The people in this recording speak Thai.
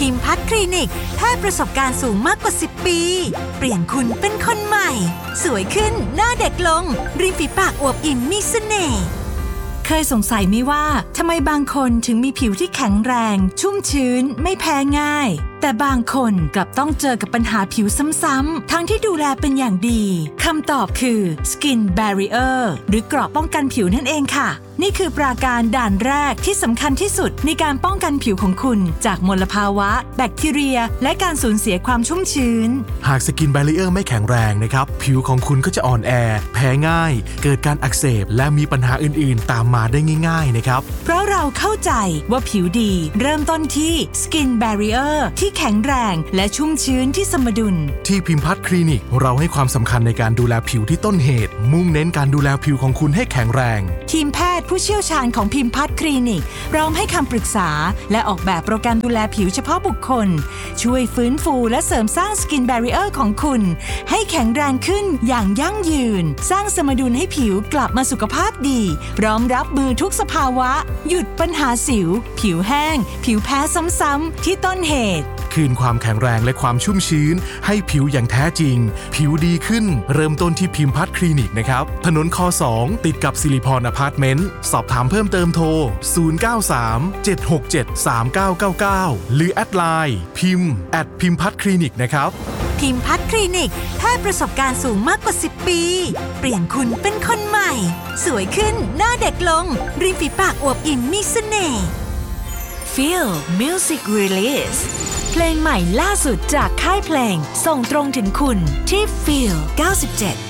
พิมพัฒน์คลินิกแพทย์ประสบการณ์สูงมากกว่า10 ปีเปลี่ยนคุณเป็นคนใหม่สวยขึ้นหน้าเด็กลงริมฝีปากอวบอิ่มมีเสน่ห์เคยสงสัยไหมว่าทำไมบางคนถึงมีผิวที่แข็งแรงชุ่มชื้นไม่แพ้ง่ายแต่บางคนกลับต้องเจอกับปัญหาผิวซ้ำๆทั้งที่ดูแลเป็นอย่างดีคำตอบคือ Skin Barrier หรือเกราะป้องกันผิวนั่นเองค่ะนี่คือปราการด่านแรกที่สำคัญที่สุดในการป้องกันผิวของคุณจากมลภาวะแบคทีเรียและการสูญเสียความชุ่มชื้นหาก Skin Barrier ไม่แข็งแรงนะครับผิวของคุณก็จะอ่อนแอแพ้ง่ายเกิดการอักเสบและมีปัญหาอื่นๆตามมาได้ง่ายๆนะครับเพราะเราเข้าใจว่าผิวดีเริ่มต้นที่ Skin Barrier ที่แข็งแรงและชุ่มชื้นที่สมดุลที่พิมพัฒน์คลินิกเราให้ความสำคัญในการดูแลผิวที่ต้นเหตุมุ่งเน้นการดูแลผิวของคุณให้แข็งแรงทีมแพทย์ผู้เชี่ยวชาญของพิมพัฒน์คลินิกพร้อมให้คำปรึกษาและออกแบบโปรแกรมดูแลผิวเฉพาะบุคคลช่วยฟื้นฟูและเสริมสร้าง Skin Barrier ของคุณให้แข็งแรงขึ้นอย่างยั่งยืนสร้างสมดุลให้ผิวกลับมาสุขภาพดีพร้อมรับมือทุกสภาวะหยุดปัญหาสิวผิวแห้งผิวแพ้ซ้ำๆที่ต้นเหตุคืนความแข็งแรงและความชุ่มชื้นให้ผิวอย่างแท้จริงผิวดีขึ้นเริ่มต้นที่พิมพัฒน์คลินิกนะครับถนนค2ติดกับสิริพรอพาร์ตเมนต์สอบถามเพิ่มเติมโทร0937673999หรือแอดไลน์พิมพ์@พิมพัฒน์คลินิกนะครับพิมพัฒน์คลินิกแพทย์ประสบการณ์สูงมากกว่า10 ปีเปลี่ยนคุณเป็นคนใหม่สวยขึ้นหน้าเด็กลงริมฝีปากอวบอิ่มมีเสน่ห์ Feel Music Release เพลงใหม่ล่าสุดจากค่ายเพลงส่งตรงถึงคุณที่ Feel 97